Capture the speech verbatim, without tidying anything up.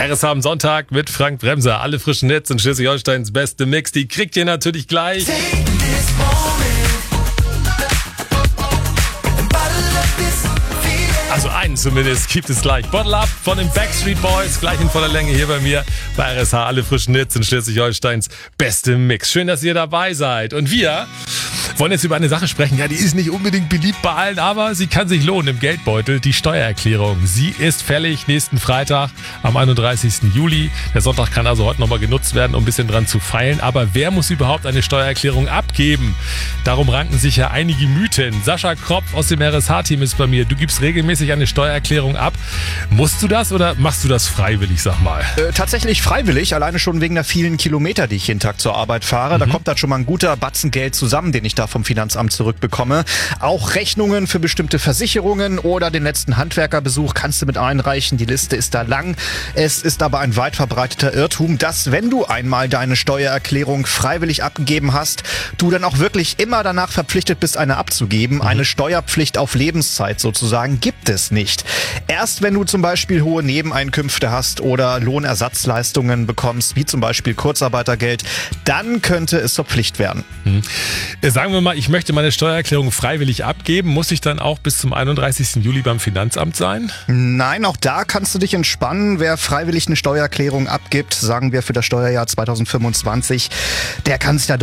R S H am Sonntag mit Frank Bremser. Alle frischen Hits in Schleswig-Holsteins beste Mix, die kriegt ihr natürlich gleich. Also einen zumindest gibt es gleich. Bottle Up von den Backstreet Boys, gleich in voller Länge hier bei mir bei R S H. Alle frischen Hits in Schleswig-Holsteins beste Mix. Schön, dass ihr dabei seid. Und wir wollen jetzt über eine Sache sprechen. Ja, die ist nicht unbedingt beliebt bei allen, aber sie kann sich lohnen im Geldbeutel. Die Steuererklärung. Sie ist fällig nächsten Freitag am einunddreißigsten Juli. Der Sonntag kann also heute nochmal genutzt werden, um ein bisschen dran zu feilen. Aber wer muss überhaupt eine Steuererklärung abgeben? Darum ranken sich ja einige Mythen. Sascha Kropf aus dem R S H-Team ist bei mir. Du gibst regelmäßig eine Steuererklärung ab. Musst du das oder machst du das freiwillig, sag mal? Äh, tatsächlich freiwillig, alleine schon wegen der vielen Kilometer, die ich jeden Tag zur Arbeit fahre. Mhm. Da kommt dann schon mal ein guter Batzen Geld zusammen, den ich da vom Finanzamt zurückbekomme. Auch Rechnungen für bestimmte Versicherungen oder den letzten Handwerkerbesuch kannst du mit einreichen. Die Liste ist da lang. Es ist aber ein weit verbreiteter Irrtum, dass, wenn du einmal deine Steuererklärung freiwillig abgegeben hast, du dann auch wirklich immer danach verpflichtet bist, eine abzugeben. Mhm. Eine Steuerpflicht auf Lebenszeit sozusagen gibt es nicht. Erst wenn du zum Beispiel hohe Nebeneinkünfte hast oder Lohnersatzleistungen bekommst, wie zum Beispiel Kurzarbeitergeld, dann könnte es zur Pflicht werden. Mhm. Sagen wir mal, ich möchte meine Steuererklärung freiwillig abgeben. Muss ich dann auch bis zum einunddreißigsten Juli beim Finanzamt sein? Nein, auch da kannst du dich entspannen. Wer freiwillig eine Steuererklärung abgibt, sagen wir für das Steuerjahr zweitausendfünfundzwanzig, der kann sich da